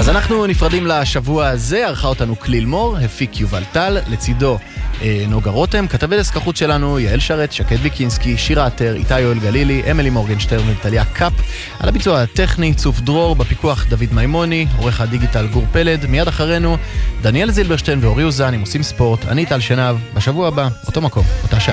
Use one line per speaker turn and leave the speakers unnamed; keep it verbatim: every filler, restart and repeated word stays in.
אז אנחנו נפרדים לשבוע הזה, ערכה אותנו כליל מור, הפיק יובל טל, לצידו אה, נוגה רותם, כתבי דסקחות שלנו יעל שרת, שקד ויקינסקי, שירה עטר, איתי יואל גלילי, אמילי מורגנשטרן וטליה קאפ, על הביצוע הטכני צוף דרור, בפיקוח דוד מימוני, עורך הדיגיטל גור פלד, מיד אחרינו דניאל זילברשטיין ואורי אוזן עם עושים ספורט, אני טל שנב, בשבוע הבא, אותו מקום, אותה שעה.